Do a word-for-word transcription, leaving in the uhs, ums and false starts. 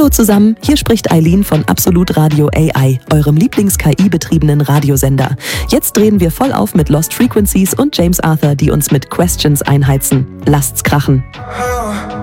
Hallo zusammen, hier spricht Eileen von Absolut Radio A I, eurem Lieblings-K I-betriebenen Radiosender. Jetzt drehen wir voll auf mit Lost Frequencies und James Arthur, die uns mit Questions einheizen. Lasst's krachen.